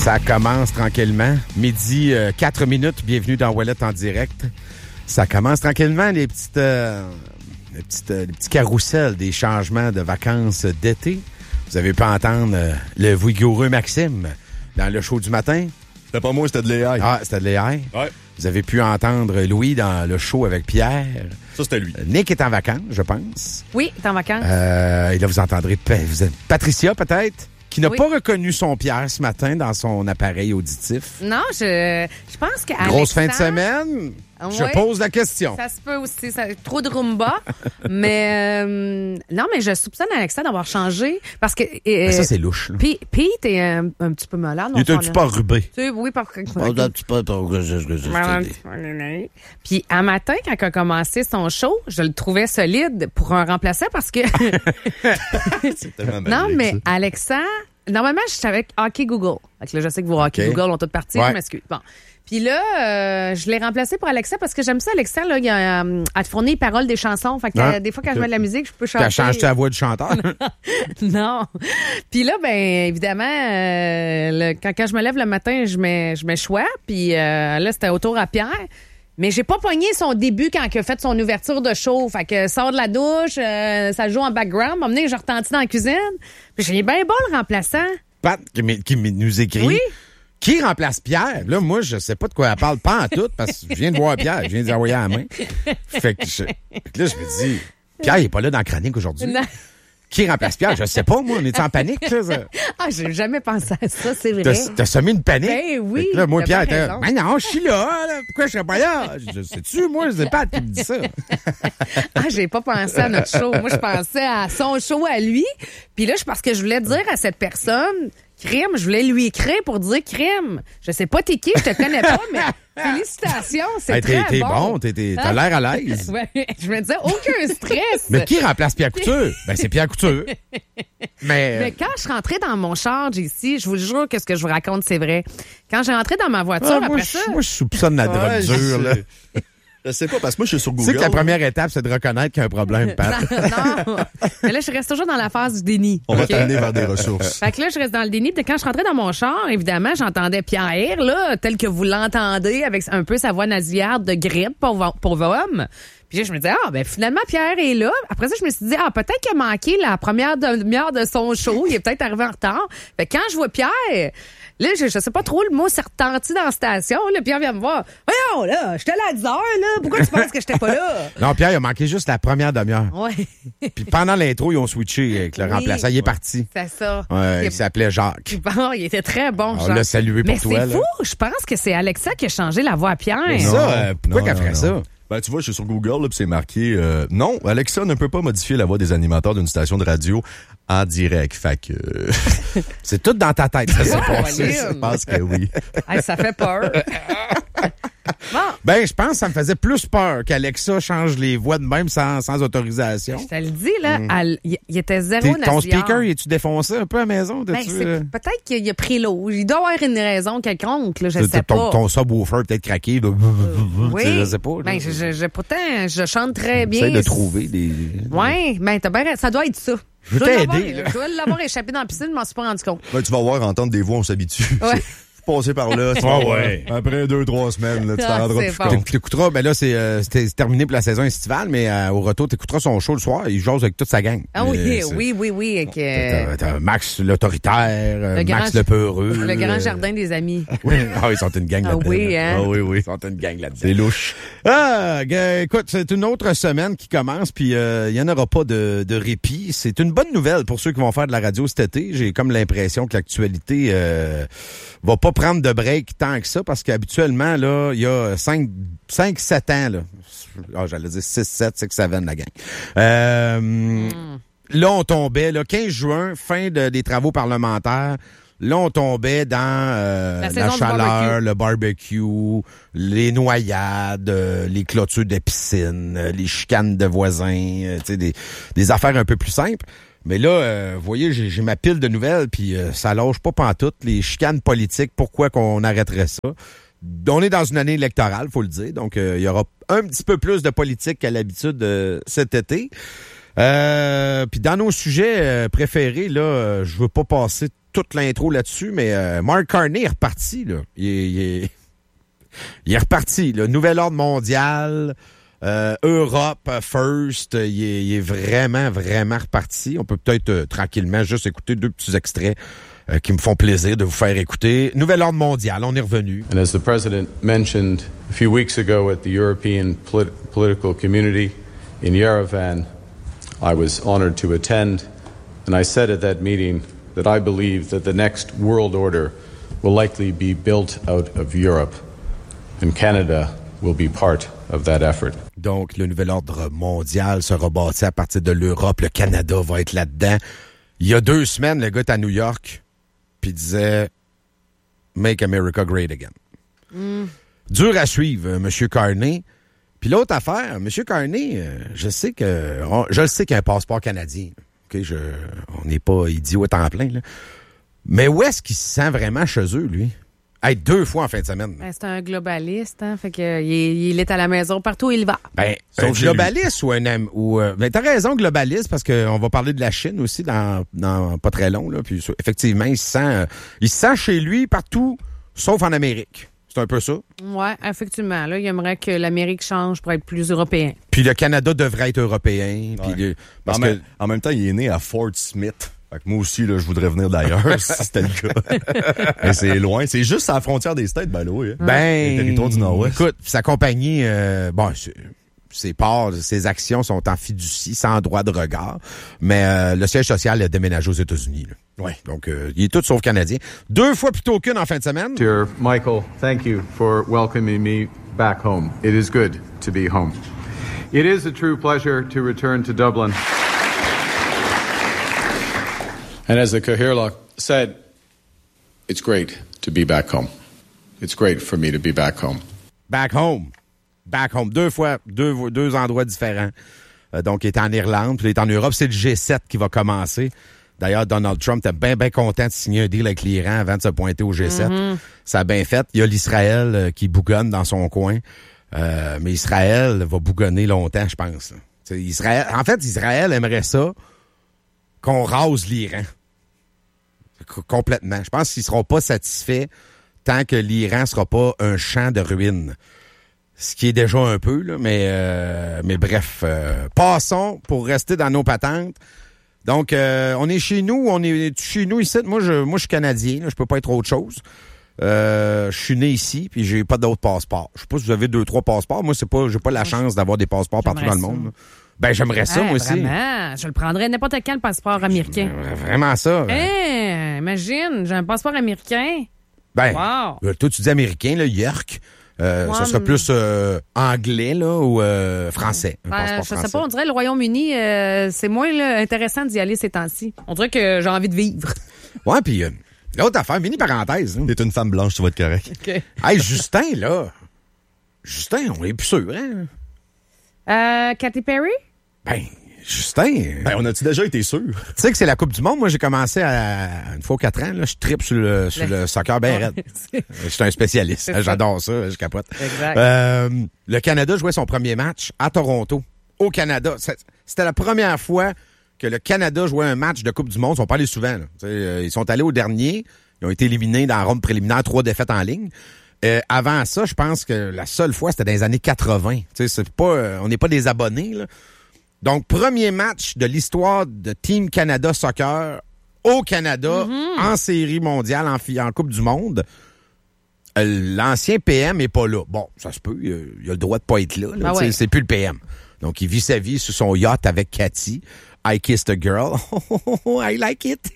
Ça commence tranquillement. Midi, 4 minutes. Bienvenue dans Ouellet en direct. Ça commence tranquillement, les petits carousels des changements de vacances d'été. Vous avez pu entendre le vigoureux Maxime dans le show du matin. C'était pas moi, c'était de l'AI. Ah, c'était de l'AI? Ouais. Vous avez pu entendre Louis dans le show avec Pierre. Ça, c'était lui. Nick est en vacances, je pense. Oui, t'es en vacances. Et là, vous entendrez Patricia, peut-être, qui n'a pas reconnu son Pierre ce matin dans son appareil auditif. Non, je pense qu'Alexandre... Grosse fin de semaine. Je pose la question. Ça se peut aussi. Trop de rumba. Mais non, mais je soupçonne Alexandre d'avoir changé parce que... ça, c'est louche. Pete est un petit peu malade. Il est un petit peu rubé. Oui, par contre. Un petit peu... Puis, un matin, quand il a commencé son show, je le trouvais solide pour un remplaçant parce que... C'est tellement non, magique, mais ça. Alexandre... Normalement, je suis avec Hockey Google. Fait que là, je sais que vos Hockey Google ont toutes parti. Ouais. Je m'excuse. Bon. Puis là, je l'ai remplacé pour Alexa parce que j'aime ça, Alexa, là, il a, elle te fournit les paroles des chansons. Fait que des fois, quand je mets de la musique, je peux chanter. T'as changé ta voix de chanteur? Non. Puis là, ben évidemment, quand je me lève le matin, je mets choix. Puis là, c'était autour à Pierre. Mais j'ai pas pogné son début quand il a fait son ouverture de show. Fait que sort de la douche, ça joue en background. M'a amené, je retentis dans la cuisine. Puis j'ai bien bon le remplaçant. Pat, qui nous écrit. Oui. Qui remplace Pierre? Là, moi, je sais pas de quoi elle parle, pas en tout, parce que je viens de voir Pierre, je viens d'y envoyer à la main. Fait que là, je me dis, Pierre, il est pas là dans la chronique aujourd'hui. Non. Qui remplace Pierre? Je sais pas, moi, on est en panique, là? Ah, j'ai jamais pensé à ça, c'est vrai. T'as semé une panique? Ben oui. Fait que là, moi, t'as Pierre, bien était, raison. mais non, je suis là, pourquoi je serais pas là? Je sais-tu, moi, c'est Pat qui me dit ça. Ah, j'ai pas pensé à notre show. Moi, je pensais à son show à lui. Puis là, parce que je voulais dire à cette personne, crime, je voulais lui écrire pour dire crime. Je sais pas t'es qui, je te connais pas, mais félicitations, c'est Hey, très t'es bon. t'as l'air à l'aise. Ouais, je me disais, aucun stress. Mais qui remplace Pierre Couture? Ben, c'est Pierre Couture. Mais quand je suis rentrée dans mon char, JC, je vous jure que ce que je vous raconte, c'est vrai. Quand j'ai rentré dans ma voiture, moi, après ça... moi, je soupçonne la drogue dure, là. Je sais pas, parce que moi, je suis sur Tu Google. sais que la première étape, c'est de reconnaître qu'il y a un problème, Pat. Non. Mais là, je reste toujours dans la phase du déni. On va OK? t'amener vers des ressources. Fait que là, je reste dans le déni. Puis quand je rentrais dans mon char, évidemment, j'entendais Pierre, là, tel que vous l'entendez, avec un peu sa voix nasillarde de grippe pour homme. Puis là, je me disais, ben finalement, Pierre est là. Après ça, je me suis dit, peut-être qu'il a manqué la première demi-heure de son show. Il est peut-être arrivé en retard. Fait que quand je vois Pierre... Là, je sais pas trop, le mot s'est retenti dans la station. Là, Pierre vient me voir. Voyons, là, j'étais là à 10 heures, là. Pourquoi tu penses que j'étais pas là? Non, Pierre, il a manqué juste la première demi-heure. Ouais. Puis pendant l'intro, ils ont switché avec le Oui. remplaçant. Il est parti. C'est ça. Ouais, il s'appelait Jacques. Bon, il était très bon, On Jacques. l'a salué pour Mais toi. c'est là. fou. Je pense que c'est Alexa qui a changé la voix à Pierre. Ça, pourquoi Non, qu'elle non, ferait non. ça? Ben, tu vois, je suis sur Google, là, puis c'est marqué, non, Alexa ne peut pas modifier la voix des animateurs d'une station de radio en direct. Fait que, C'est tout dans ta tête, ça s'est passé. je pense que oui. Hey, ça fait peur. Bon, Ben, je pense que ça me faisait plus peur qu'Alexa change les voix de même sans autorisation. je te le dis, là, il était zéro Ton nasillard. speaker, es-tu défoncé un peu à la maison? Ben, T'as-tu, peut-être qu'il a pris l'eau. Il doit avoir une raison quelconque, là, je sais pas. ton subwoofer peut-être craqué. Là. Oui. Je sais pas. Ben, pourtant, je chante très bien. Essaye de trouver des... Ouais, ben, t'as bien, ça doit être ça. Je veux dois l'avoir- t'aider, là. Je dois l'avoir échappé dans la piscine, je m'en suis pas rendu compte. Ben, tu vas voir, entendre des voix, on s'habitue. Ouais. Passer par là. Ah ouais. Après 2-3 semaines, là, tu t'en rendras c'est plus bon. compte. T'écouteras, ben là, c'est terminé pour la saison estivale, mais au retour, t'écouteras son show le soir. Il jase avec toute sa gang. Ah oui, C'est- oui. Avec, T'as Max l'autoritaire, Le Max grand- le peureux. le grand jardin des amis. Oui. Ah, ils sont une gang Ah là-dedans. oui, hein? Ah oui, oui. Ils sont une gang là-dedans. C'est louche. Écoute, c'est une autre semaine qui commence, puis il n'y en aura pas de répit. C'est une bonne nouvelle pour ceux qui vont faire de la radio cet été. J'ai comme l'impression que l'actualité va pas prendre de break tant que ça, parce qu'habituellement, là, il y a 5-7 ans, là. Ah, j'allais dire 6-7, 6-7, la gang. Là, on tombait, là, 15 juin, fin des travaux parlementaires. Là, on tombait dans La la saison du chaleur, barbecue. le barbecue, les noyades, les clôtures de piscine, les chicanes de voisins, tu sais, des affaires un peu plus simples. Mais là, vous voyez, j'ai ma pile de nouvelles, puis ça lâche pas pantoute. Les chicanes politiques, pourquoi qu'on arrêterait ça? On est dans une année électorale, faut le dire. Donc, il y aura un petit peu plus de politique qu'à l'habitude cet été. Puis dans nos sujets préférés, là, je veux pas passer toute l'intro là-dessus, mais Mark Carney est reparti, là. Il est reparti, là. Nouvel ordre mondial, Europe first, il est vraiment, vraiment reparti. On peut peut-être tranquillement juste écouter 2 petits extraits qui me font plaisir de vous faire écouter. Nouvel ordre mondial, on est revenu. And as the President mentioned a few weeks ago at the European political community in Yerevan, I was honored to attend, and I said at that meeting that I believe that the next world order will likely be built out of Europe, and Canada will be part of that effort. Donc, le nouvel ordre mondial sera bâti à partir de l'Europe. Le Canada va être là-dedans. Il y a 2 semaines, le gars est à New York, puis il disait « Make America Great Again ». Dur à suivre, M. Carney. Puis l'autre affaire, M. Carney, je sais qu'il y a un passeport canadien. Okay, on n'est pas idiot à temps plein, là. Mais où est-ce qu'il se sent vraiment chez eux, lui? Hey, 2 fois en fin de semaine. Ben, c'est un globaliste, hein? Fait que il est à la maison partout où il va. Ben, un globaliste ou un ami ben, t'as raison, globaliste, parce qu'on va parler de la Chine aussi dans pas très long, là. Puis effectivement, il se sent chez lui partout, sauf en Amérique. C'est un peu ça. Oui, effectivement. Là, il aimerait que l'Amérique change pour être plus européen. Puis le Canada devrait être européen. Ouais. Puis en même temps, il est né à Fort Smith. Fait que moi aussi, là, je voudrais venir d'ailleurs, si c'était le cas. Mais c'est loin. C'est juste à la frontière des States, by the way. Ben, le territoire du Nord-Ouest. Écoute, sa compagnie, ses parts, ses actions sont en fiducie, sans droit de regard. Mais le siège social a déménagé aux États-Unis. Là. Ouais. Donc, il est tout sauf canadien. 2 fois plutôt qu'une en fin de semaine. Dear Michael, thank you for welcoming me back home. It is good to be home. It is a true pleasure to return to Dublin. And as the Cathaoirleach said, it's great to be back home. It's great for me to be back home. Back home. Back home. 2 fois, 2 endroits différents. Donc, il est en Irlande, puis il est en Europe. C'est le G7 qui va commencer. D'ailleurs, Donald Trump était bien content de signer un deal avec l'Iran avant de se pointer au G7. Mm-hmm. Ça a bien fait. Il y a l'Israël qui bougonne dans son coin. Mais Israël va bougonner longtemps, je pense. Israël aimerait ça qu'on rase l'Iran. Complètement. Je pense qu'ils ne seront pas satisfaits tant que l'Iran ne sera pas un champ de ruines. Ce qui est déjà un peu, là, mais bref. Passons pour rester dans nos patentes. Donc, on est chez nous ici. Moi, je suis Canadien, là, je peux pas être autre chose. Je suis né ici, puis j'ai pas d'autres passeports. Je sais pas si vous avez 2-3 passeports. Moi, j'ai pas la chance d'avoir des passeports partout dans le monde. Là. Ben, j'aimerais ça, moi aussi. Vraiment, je le prendrais n'importe quel passeport américain. Vraiment ça. Imagine, j'ai un passeport américain. Ben, wow. Toi, tu dis américain, là, York. Ça serait plus anglais, là, ou français. Je sais pas, on dirait le Royaume-Uni, c'est moins là, intéressant d'y aller ces temps-ci. On dirait que j'ai envie de vivre. Ouais, puis l'autre affaire, mini parenthèse. T'es une femme blanche, tu vas être correct. Okay. Hey, Justin, on est plus sûr, hein? Katy Perry? Ben, Justin... Ben, on a-tu déjà été sûr? Tu sais que c'est la Coupe du Monde. Moi, j'ai commencé une fois aux 4 ans. Là, je trippe sur le soccer bien raide. Je suis un spécialiste. J'adore ça. Je capote. Exact. Le Canada jouait son premier match à Toronto, au Canada. C'était la première fois que le Canada jouait un match de Coupe du Monde. Ils sont pas allés souvent. Là. Ils sont allés au dernier. Ils ont été éliminés dans la ronde préliminaire, 3 défaites en ligne. Avant ça, je pense que la seule fois, c'était dans les années 80. C'est pas, on n'est pas des abonnés, là. Donc, premier match de l'histoire de Team Canada Soccer au Canada, en série mondiale, en Coupe du Monde. L'ancien PM est pas là. Bon, ça se peut, il a le droit de pas être là. Ouais. C'est plus le PM. Donc, il vit sa vie sur son yacht avec Cathy. I kissed a girl. I like it.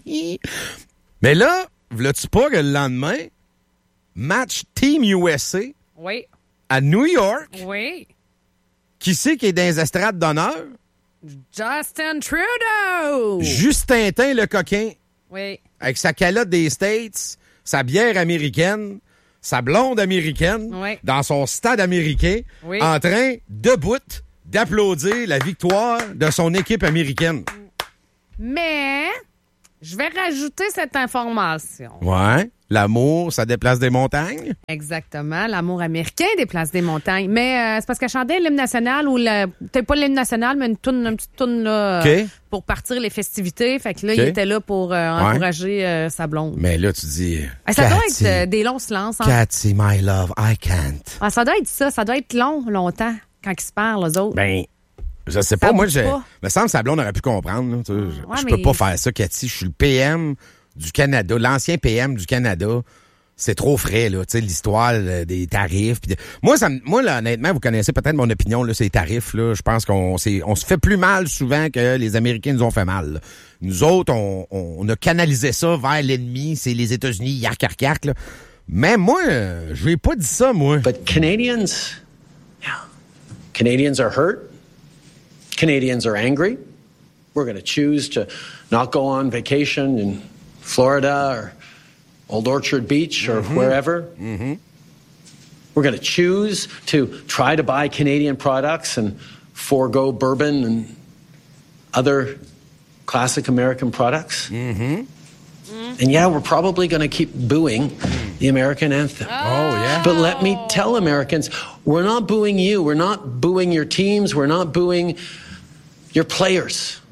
Mais là, v'là-tu pas que le lendemain, match Team USA à New York. Oui. Qui c'est qui est dans les estrades d'honneur? Justin Trudeau! Justin Tin, le coquin. Oui. Avec sa calotte des States, sa bière américaine, sa blonde américaine, dans son stade américain, en train, debout, d'applaudir la victoire de son équipe américaine. Mais Je vais rajouter cette information. Ouais. L'amour, ça déplace des montagnes. Exactement. L'amour américain déplace des montagnes. Mais c'est parce qu'elle chantait l'hymne national ou peut-être pas l'hymne national, mais une petite toune là, OK. pour partir les festivités. Fait que là, OK. il était là pour encourager sa blonde. Mais là, tu dis... Ça doit Cathy, être des longs silences. Hein? Cathy, my love, I can't. Ah, ça doit être ça. Ça doit être longtemps, quand ils se parlent, eux autres. Ben, je sais pas. Ça Moi, bouge pas. me semble que sa blonde aurait pu comprendre. Là, tu sais. Ouais, je mais- peux pas faire ça, Cathy. Je suis le PM du Canada, l'ancien PM du Canada. C'est trop frais, là, tu sais, l'histoire des tarifs. Moi, là, honnêtement, vous connaissez peut-être mon opinion, là, ces tarifs, là. Je pense on se fait plus mal souvent que les Américains nous ont fait mal, là. Nous autres, on a canalisé ça vers l'ennemi, c'est les États-Unis, yark, là. Mais moi, je lui ai pas dit ça, moi. But Canadians are hurt. Canadians are angry. We're going to choose to not go on vacation in Florida or Old Orchard Beach or wherever. Mm-hmm. We're going to choose to try to buy Canadian products and forego bourbon and other classic American products. Mm-hmm. And yeah, we're probably going to keep booing the American anthem. Oh, yeah. But let me tell Americans, we're not booing you. We're not booing your teams. We're not booing your players.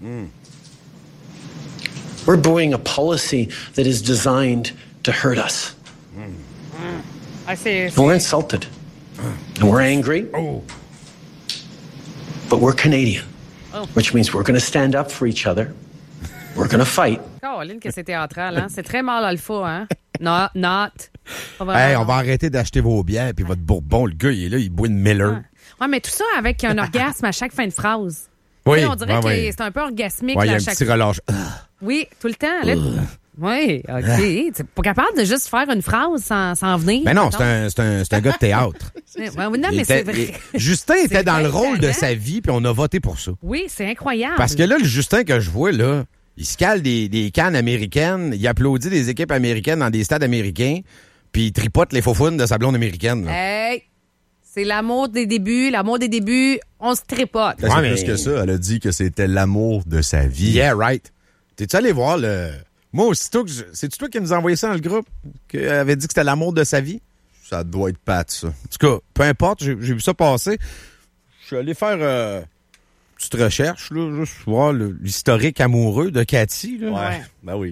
We're booing a policy that is designed to hurt us. Ah, c'est... And we're insulted. And we're angry. Oh. But we're Canadian, which means we're going to stand up for each other. We're going to fight. Caroline, que c'est théâtral, hein? C'est très mal alpha, hein? Not. Pas vraiment, Hey, on non. va arrêter d'acheter vos bières puis votre bourbon. Le gars, il est là, il boit une Miller. Ouais, mais tout ça avec un orgasme à chaque fin de phrase. Oui, Tu sais, on dirait ouais, que ouais. c'est un peu orgasmique Ouais, il y là, a à un chaque petit relâche. Oui, tout le temps. Là. Oui, OK. T'es pas capable de juste faire une phrase sans venir. Mais non, mettons. c'est un gars de théâtre. Ouais, non, mais Il c'est était- vrai. Justin était dans le rôle de vrai. sa vie, puis on a voté pour ça. Oui, c'est incroyable. Parce que là, le Justin que je vois, là, il se cale des cannes américaines, il applaudit des équipes américaines dans des stades américains, puis il tripote les faufounes de sa blonde américaine. Là. Hey, c'est l'amour des débuts. L'amour des débuts, on se tripote. C'est Ouais, mais- plus que ça. Elle a dit que c'était l'amour de sa vie. Yeah, right. T'es-tu allé voir le... Moi, aussitôt que... C'est-tu toi qui nous a envoyé ça dans le groupe? Qui avait dit que c'était l'amour de sa vie? Ça doit être Pat, ça. En tout cas, peu importe, j'ai vu ça passer. Je suis allé faire une petite recherche, là, juste voir l'historique amoureux de Cathy. Là. Ouais. Ben oui.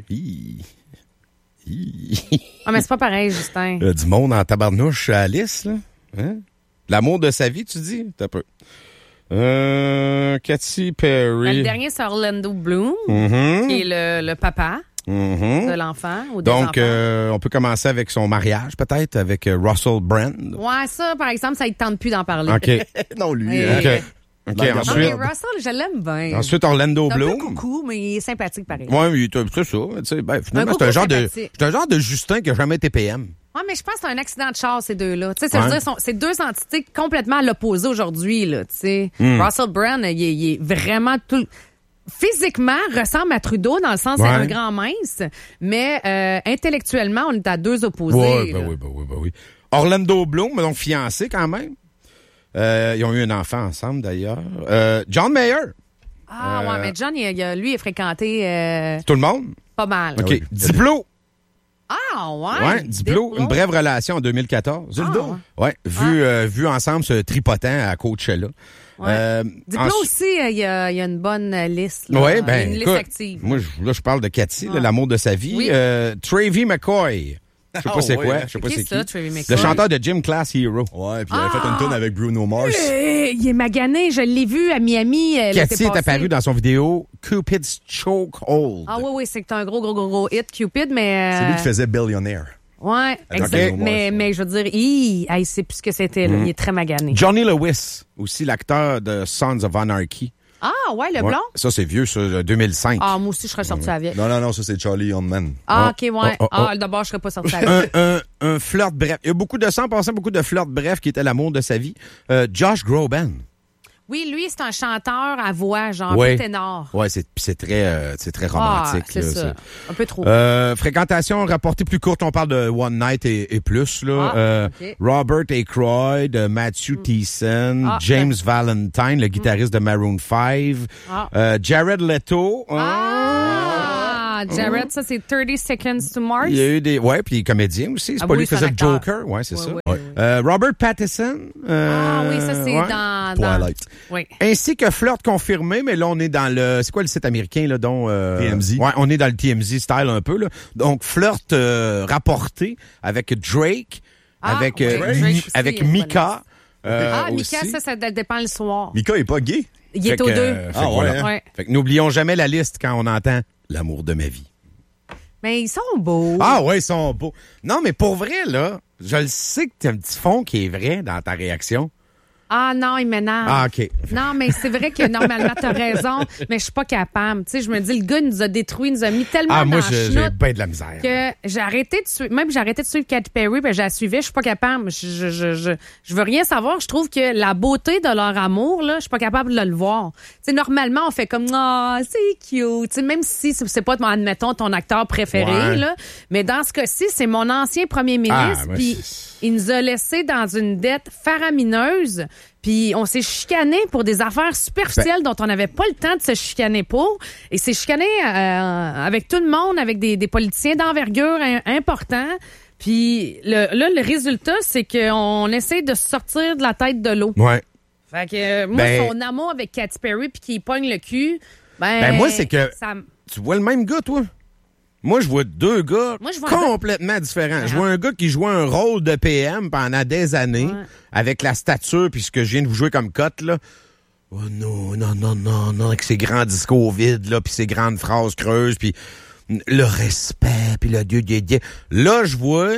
Ah, mais c'est pas pareil, Justin. Il y a du monde en tabarnouche à Alice, là. Hein? L'amour de sa vie, tu dis? T'as peu. Katy Perry. Le dernier, c'est Orlando Bloom, Mhm. qui est le papa Mhm. de l'enfant. Ou des Donc, enfants. on peut commencer avec son mariage, peut-être, avec Russell Brand. Ouais, ça, par exemple, ça ne tente plus d'en parler. OK. Non, lui. Oui. hein. OK. OK, Non, mais Non, ensuite, mais Russell, je l'aime bien. ensuite, Orlando C'est un peu Bloom. coucou, mais il est sympathique pareil. Ouais, mais c'est ça. Tu sais, ben, finalement, Un c'est un coucou genre de, sympathique. c'est un genre de Justin qui a jamais été PM. Ouais, mais je pense que c'est un accident de char, ces deux-là. Tu sais, ça veut Ouais. dire, c'est deux entités complètement à l'opposé aujourd'hui, là, tu sais. Hmm. Russell Brand, il est vraiment tout... Physiquement, ressemble à Trudeau dans le sens Ouais. c'est un grand mince, mais intellectuellement, on est à deux opposés. Ouais, là. oui. Orlando Bloom, donc fiancé quand même. Ils ont eu un enfant ensemble, d'ailleurs. John Mayer. Ah, ouais, mais John, lui, il a fréquenté Tout le monde? pas mal. OK. oui. Diplo. Ah, ouais. Ouais, Diplo. Une brève relation en 2014. Ah, Ouais. Vu ensemble se tripotant à Coachella. Ouais. Diplo ensuite- aussi, il y a une bonne liste. Là. Ouais, Il y a ben, une liste écoute, active. moi, je parle de Cathy, là, l'amour de sa vie. Oui. Travie McCoy. Je sais pas Ah, c'est ouais, quoi. hein. Je sais pas Qui c'est ça, qui. Travie McCoy? Le chanteur de Gym Class Hero. Ouais, puis il avait fait une tourne avec Bruno Mars. Il est magané, je l'ai vu à Miami. Cathy l'été est passé. apparue dans son vidéo Cupid's Chokehold. Ah oui, c'est que t'as un gros hit, Cupid, mais... C'est lui qui faisait Billionaire. Ouais, Avec exact. Bruno Mars, Mais je veux dire, il sait plus ce que c'était. Là. Il est très magané. Johnny Lewis, aussi l'acteur de Sons of Anarchy. Ah, ouais, le Ouais. blond? Ça, c'est vieux, ça, 2005. Ah, moi aussi, je serais sortie avec. Non, ça c'est Charlie Hunman. Ah, OK, ouais. oh. Ah, d'abord, je serais pas sortie avec. Un flirt bref. Il y a beaucoup de sang passant, beaucoup de flirts bref qui était l'amour de sa vie. Josh Groban. Oui, lui, c'est un chanteur à voix, genre Ouais. un peu ténor. Ouais, c'est très Ah, romantique. c'est là, ça. Un peu trop. Fréquentation rapportée plus courte, on parle de One Night et plus. Là. Ah, OK. Robert Aykroyd, Matthew Thiessen, Ah, James Valentine, le guitariste de Maroon 5, Ah. Jared Leto. Ah! Jared, ça, c'est 30 Seconds to Mars. Il y a eu des... Ouais, puis comédien aussi. C'est pas lui qui faisait le Joker. Ouais, c'est ça. Ouais. Robert Pattinson. Oui, ça, c'est dans... Twilight. Oui. Ainsi que Flirt confirmé, mais là, on est dans le... C'est quoi le site américain, là, dont... TMZ. Ouais, on est dans le TMZ style un peu, là. Donc, Flirt rapporté avec Drake, avec Drake aussi, Mika. Mika, aussi. ça dépend le soir. Mika est pas gay. Il est Fait aux que, deux. fait que voilà. Ouais. Fait que n'oublions jamais la liste quand on entend l'amour de ma vie. Mais ils sont beaux. Ah ouais, ils sont beaux. Non, mais pour vrai, là, je le sais que t'as un petit fond qui est vrai dans ta réaction. Ah non, il m'énerve. Ah, OK. Non, mais c'est vrai que normalement, t'as raison, mais je suis pas capable. Tu sais, je me dis, le gars, il nous a détruit, il nous a mis tellement Ah, moi, dans j'ai chenoute bien de la misère. que j'ai arrêté de suivre, même j'ai arrêté de suivre Katy Perry, puis je la suivais, je suis pas capable. Je veux rien savoir. Je trouve que la beauté de leur amour, là, je suis pas capable de le voir. Tu sais, normalement, on fait comme, c'est cute. Tu sais, même si c'est pas, admettons, ton acteur préféré, Ouais. là. Mais dans ce cas-ci, c'est mon ancien premier ministre, moi, puis il nous a laissé dans une dette faramineuse. Puis on s'est chicané pour des affaires superficielles dont on n'avait pas le temps de se chicaner pour. Et s'est chicané avec tout le monde, avec des politiciens d'envergure importants. Puis le résultat, c'est qu'on essaie de se sortir de la tête de l'eau. Ouais. Fait que moi, son amour avec Katy Perry puis qu'il pogne le cul, moi, c'est que ça... tu vois le même gars, toi? Moi, je vois deux gars Moi, je vois complètement différents. Je vois un gars qui jouait un rôle de PM pendant des années, avec la stature puis ce que je viens de vous jouer comme cote, là. Oh non, avec ses grands discours vides, là, puis ses grandes phrases creuses, puis le respect, puis le dieu. Là, je vois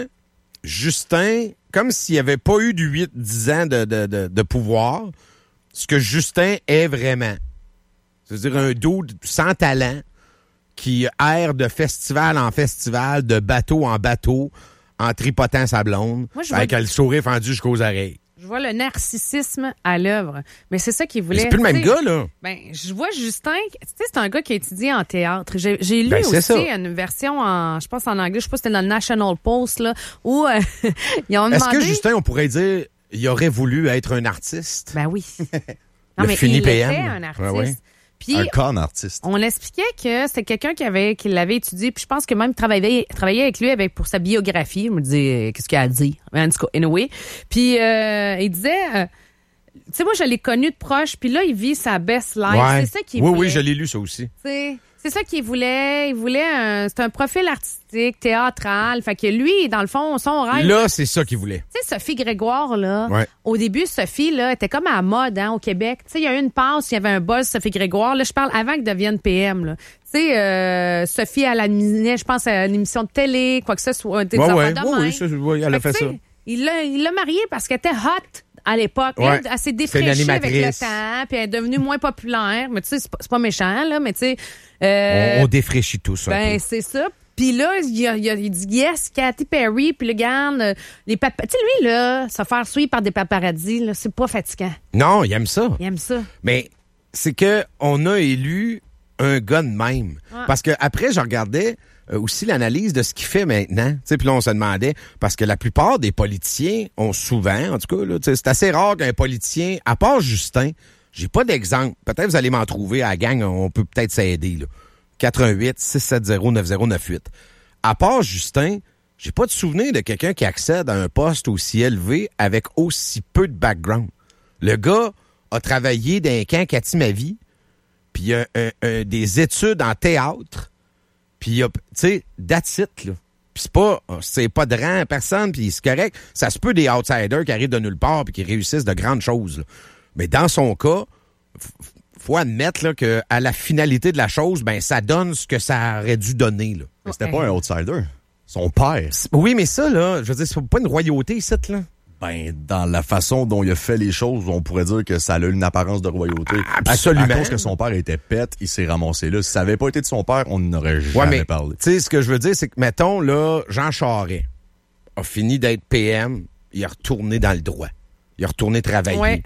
Justin comme s'il n'y avait pas eu du 8-10 ans de pouvoir, ce que Justin est vraiment. C'est-à-dire un dude sans talent, qui erre de festival en festival, de bateau en bateau, en tripotant sa blonde, avec le sourire fendu jusqu'aux oreilles. Je vois le narcissisme à l'œuvre. Mais c'est ça qu'il voulait. C'est plus le même gars, là. Je vois Justin, tu sais, c'est un gars qui a étudié en théâtre. J'ai lu c'est aussi ça. une version je pense en anglais, je sais pas si c'était dans le National Post, là, où ils ont demandé... Est-ce que Justin, on pourrait dire, il aurait voulu être un artiste? Ben oui. Le fini PM. Était un artiste. Ouais. Puis, Un con artiste. on expliquait que c'était quelqu'un qui l'avait étudié, puis je pense que même travaillait avec lui pour sa biographie. Je me disais, qu'est-ce qu'il a à dire? Mais en tout cas, anyway. Puis il disait, tu sais, moi, je l'ai connu de proche, puis là, il vit sa best life. Ouais. C'est ça qu'il voulait. Oui, je l'ai lu, ça aussi. C'est ça qu'il voulait. Il voulait c'est un profil artistique, théâtral. Fait que lui, dans le fond, son rêve... Là, c'est ça qu'il voulait. Tu sais, Sophie Grégoire, là, Ouais. au début, Sophie, là, était comme à la mode, au Québec. Tu sais, il y a eu une passe, il y avait un buzz Sophie Grégoire. Là, je parle avant qu'elle devienne PM, là. Tu sais, Sophie, elle animait, je pense, à une émission de télé, quoi que ce soit. Des affaires de même. Elle a fait Fait que, ça. tu sais, il l'a mariée parce qu'elle était hot à l'époque. Ouais. Elle s'est C'est une défraîchie avec le animatrice. temps, puis elle est devenue moins populaire. Mais tu sais, c'est pas méchant, là, mais tu sais... On défraîchit tout ça. Ben, c'est ça. Puis là, il dit yes, Katy Perry, puis le gars, les tu sais, lui, là, se faire suivre par des paparazzis, là, c'est pas fatigant. Non, il aime ça. Il aime ça. Mais c'est que on a élu un gars de même. Ouais. Parce que après, je regardais aussi l'analyse de ce qu'il fait maintenant. Tu sais, puis là, on se demandait, parce que la plupart des politiciens ont souvent, en tout cas, là, tu sais, c'est assez rare qu'un politicien, à part Justin, j'ai pas d'exemple. Peut-être vous allez m'en trouver à la gang, on peut peut-être s'aider, là. 88-670-9098. À part Justin, j'ai pas de souvenir de quelqu'un qui accède à un poste aussi élevé avec aussi peu de background. Le gars a travaillé dans un camp Cathy Mavie, puis il a des études en théâtre, puis il a, tu sais, that's it, là. Puis c'est pas de rang à personne, puis c'est correct. Ça se peut des outsiders qui arrivent de nulle part puis qui réussissent de grandes choses, là. Mais dans son cas, faut admettre là, que à la finalité de la chose, ben ça donne ce que ça aurait dû donner. Là. Mais c'était pas un outsider. Son père. Oui, mais ça, là, je veux dire, c'est pas une royauté ici, là. Ben, dans la façon dont il a fait les choses, on pourrait dire que ça a une apparence de royauté. Absolument. À cause que son père était pète, il s'est ramassé là. Si ça avait pas été de son père, on n'aurait jamais parlé. Tu sais, ce que je veux dire, c'est que, mettons, là, Jean Charest a fini d'être PM, il est retourné dans le droit. Il est retourné travailler. Ouais.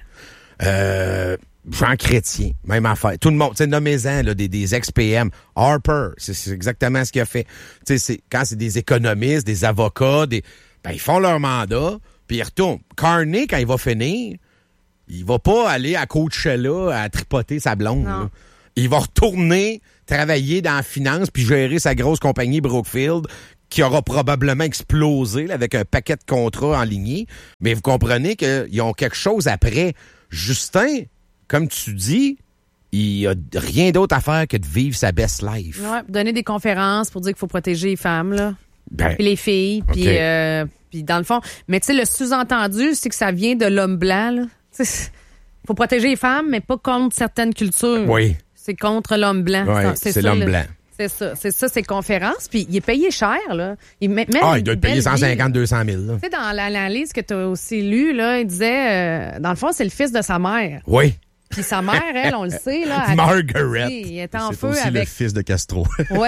Jean Chrétien, même affaire. Tout le monde, tu sais, nommez-en, là, des ex-PM. Harper, c'est exactement ce qu'il a fait. Tu sais, quand c'est des économistes, des avocats, ils font leur mandat, puis ils retournent. Carney, quand il va finir, il va pas aller à Coachella à tripoter sa blonde. Là. il va retourner travailler dans la finance puis gérer sa grosse compagnie Brookfield qui aura probablement explosé là, avec un paquet de contrats en ligne. Mais vous comprenez qu'ils ont quelque chose après. Justin, comme tu dis, il a rien d'autre à faire que de vivre sa best life. Ouais, donner des conférences pour dire qu'il faut protéger les femmes, là. Ben, Puis les filles, puis OK. puis dans le fond, mais tu sais, le sous-entendu, c'est que ça vient de l'homme blanc, là. Il faut protéger les femmes, mais pas contre certaines cultures. Oui. C'est contre l'homme blanc. Oui, c'est ça, l'homme là. blanc. C'est ça, ses conférences. Puis il est payé cher, là. Il il doit être payé 150-200 000. Là. Tu sais, dans l'analyse que tu as aussi lue, là, il disait, dans le fond, c'est le fils de sa mère. Oui. Puis sa mère, elle, on le sait, là. elle- Margaret. Il était en C'est feu aussi le avec. fils de Castro. Ouais.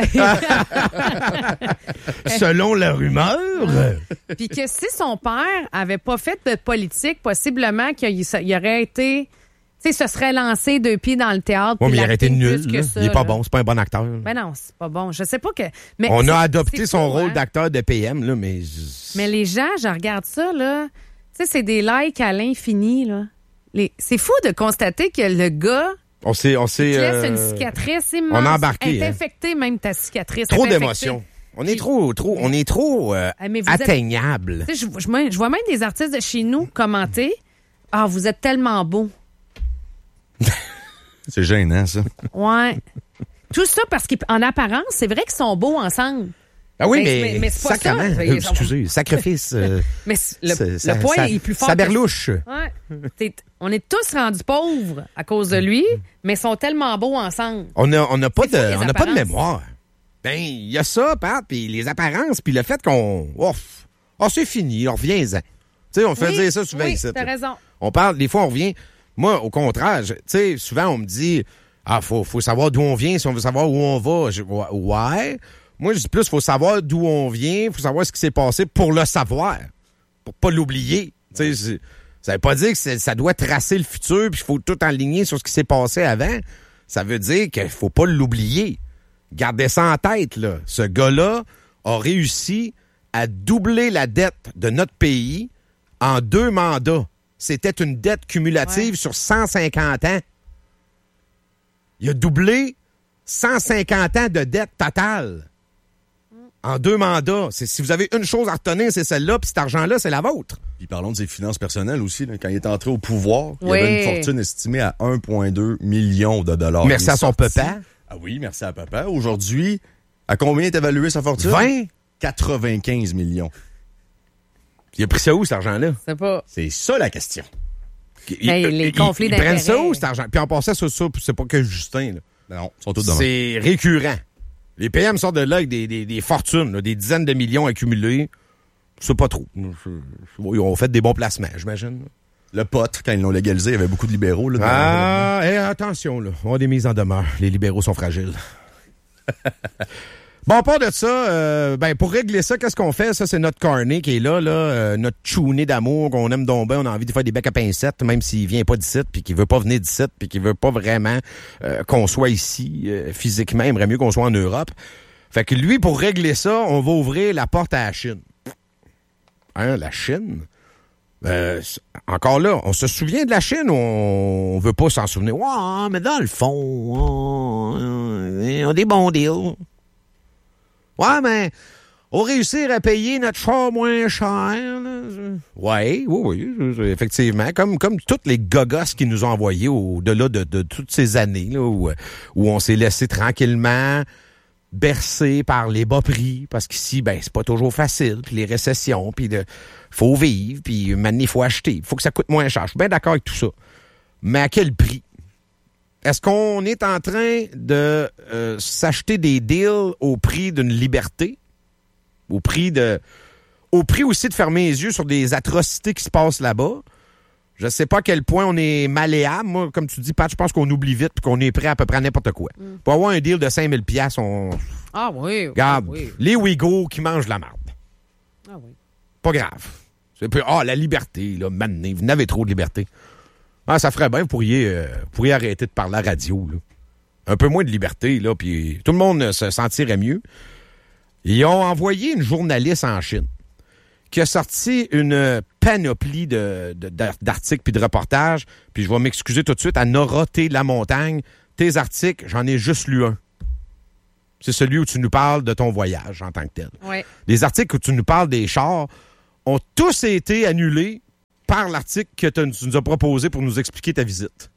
Selon la rumeur. Puis que si son père avait pas fait de politique, possiblement qu'il aurait été. Tu sais, se serait lancé 2 pieds dans le théâtre. Oui, puis mais il aurait été l'acting nul. plus que là. ça, Il est pas là. bon. C'est pas un bon acteur. Ben non, c'est pas bon. Je sais pas que. Mais On c'est- a adopté c'est son fou, rôle hein. d'acteur de PM, là, mais... Mais les gens, je regarde ça, là. Tu sais, c'est des likes à l'infini, là. C'est fou de constater que le gars On s'est... te laisse une cicatrice immense. on a embarqué, Elle est hein. infectée, même ta cicatrice. Trop Elle est d'émotions. infectée. On est trop mais vous êtes- atteignable. Tu sais, je vois même des artistes de chez nous commenter. Ah, vous êtes tellement beaux. C'est gênant, ça. Ouais. Tout ça parce qu'en apparence, c'est vrai qu'ils sont beaux ensemble. Ah oui, mais c'est pas sacrément. ça. Excusez, sacrifice. Mais le point est plus fort. Ça que- berlouche. Ouais. On est tous rendus pauvres à cause de lui, mais ils sont tellement beaux ensemble. On n'a pas C'est fou, les on n'a pas de apparences. mémoire. Ben, il y a ça, Pat, puis les apparences, puis le fait qu'on... Oh, c'est fini, on revient-en. Tu sais, on fait Oui, dire ça souvent oui, ici. t'as là. raison. On parle, des fois, on revient. Moi, au contraire, tu sais, souvent, on me dit, faut savoir d'où on vient si on veut savoir où on va. Ouais. Moi, je dis plus, faut savoir d'où on vient, faut savoir ce qui s'est passé pour le savoir, pour pas l'oublier. Tu sais, ça veut pas dire que ça doit tracer le futur, puis il faut tout enligner sur ce qui s'est passé avant. Ça veut dire qu'il faut pas l'oublier. Gardez ça en tête, là. Ce gars-là a réussi à doubler la dette de notre pays en 2 mandats. C'était une dette cumulative sur 150 ans. Il a doublé 150 ans de dette totale en 2 mandats. Si vous avez une chose à retenir, c'est celle-là, puis cet argent-là, c'est la vôtre. Puis parlons de ses finances personnelles aussi. Là. Quand il est entré au pouvoir, il Oui. avait une fortune estimée à 1,2 million de dollars. Merci Il est à son sorti- papa. Ah oui, merci à papa. Aujourd'hui, à combien est évaluée sa fortune? 20? 95 millions. Il a pris ça où, cet argent-là? C'est pas. C'est ça la question. Mais les conflits Ils prennent ça d'intérêts. où, cet argent? Puis en passant sur ça, c'est pas que Justin, là. Non, ils sont tous demain. C'est récurrent. Les PM sortent de là avec des fortunes, là, des dizaines de millions accumulés. C'est pas trop. Ils ont fait des bons placements, j'imagine. Le pote, quand ils l'ont légalisé, il y avait beaucoup de libéraux. Là, Attention, là. On a des mises en demeure. Les libéraux sont fragiles. Bon, à part de ça, pour régler ça, qu'est-ce qu'on fait? Ça, c'est notre carnet qui est là, notre chouné d'amour qu'on aime donc bien. On a envie de faire des becs à pincettes, même s'il vient pas d'ici, puis qu'il veut pas venir d'ici, puis qu'il veut pas vraiment qu'on soit ici physiquement. Il aimerait mieux qu'on soit en Europe. Fait que lui, pour régler ça, on va ouvrir la porte à la Chine. Hein, la Chine? Encore là, on se souvient de la Chine ou on veut pas s'en souvenir? Ouais, mais dans le fond, ils ont des bons deals. Ouais, mais on réussir à payer notre char moins cher. Là. Oui, effectivement. Comme tous les gogos qui nous ont envoyés au-delà de toutes ces années là, où on s'est laissé tranquillement bercer par les bas prix, parce qu'ici, c'est pas toujours facile, puis les récessions, puis faut vivre, puis maintenant, il faut acheter. Il faut que ça coûte moins cher. Je suis bien d'accord avec tout ça. Mais à quel prix? Est-ce qu'on est en train de s'acheter des deals au prix d'une liberté? Au prix aussi de fermer les yeux sur des atrocités qui se passent là-bas? Je sais pas à quel point on est malléable. Moi, comme tu dis, Pat, je pense qu'on oublie vite et qu'on est prêt à peu près à n'importe quoi. Pour avoir un deal de 5000 $, on... Ah oui. Regarde, oui. les Ouïghours qui mangent de la marde. Ah oui. Pas grave. C'est plus, la liberté, là, maintenant, vous n'avez trop de liberté. Ça ferait bien, vous pourriez arrêter de parler à la radio, là. Un peu moins de liberté, là, puis tout le monde se sentirait mieux. Ils ont envoyé une journaliste en Chine qui a sorti une panoplie d'articles puis de reportages, puis je vais m'excuser tout de suite à Nora T. Lamontagne. tes articles, j'en ai juste lu un. C'est celui où tu nous parles de ton voyage en tant que tel. Ouais. Les articles où tu nous parles des chars ont tous été annulés par l'article que tu nous as proposé pour nous expliquer ta visite.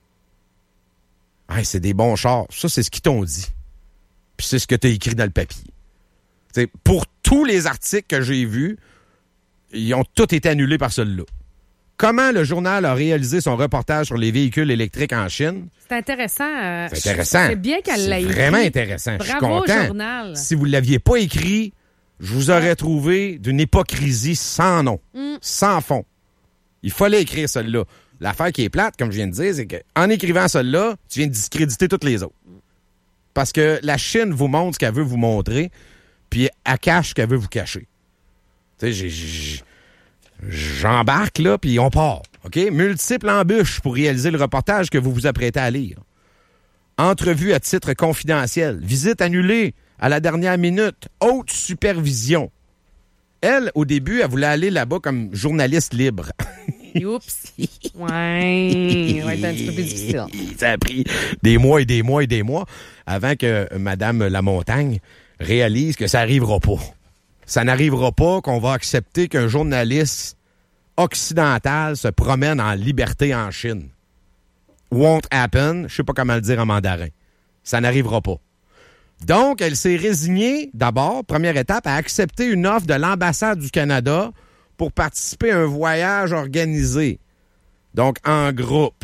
Hey, c'est des bons chars. Ça, c'est ce qu'ils t'ont dit. Puis c'est ce que tu as écrit dans le papier. T'sais, pour tous les articles que j'ai vus, ils ont tous été annulés par celui-là. Comment le journal a réalisé son reportage sur les véhicules électriques en Chine? C'est intéressant. C'est intéressant. C'est bien qu'elle l'ait écrit. C'est vraiment intéressant. Je suis Bravo content. au journal. Si vous ne l'aviez pas écrit, je vous aurais trouvé d'une hypocrisie sans nom, sans fond. Il fallait écrire celle-là. L'affaire qui est plate, comme je viens de dire, c'est qu'en écrivant celle-là, tu viens de discréditer toutes les autres. Parce que la Chine vous montre ce qu'elle veut vous montrer, puis elle cache ce qu'elle veut vous cacher. Tu sais, j'embarque, là, puis on part. OK? Multiples embûches pour réaliser le reportage que vous vous apprêtez à lire. Entrevue à titre confidentiel. Visite annulée à la dernière minute. Haute supervision. Elle, au début, elle voulait aller là-bas comme journaliste libre. Oups. Ouais, c'est un petit peu plus difficile. Ça a pris des mois et des mois et des mois avant que Mme Lamontagne réalise que ça n'arrivera pas. Ça n'arrivera pas qu'on va accepter qu'un journaliste occidental se promène en liberté en Chine. Won't happen. Je sais pas comment le dire en mandarin. Ça n'arrivera pas. Donc, elle s'est résignée, d'abord, première étape, à accepter une offre de l'ambassade du Canada pour participer à un voyage organisé. Donc, en groupe.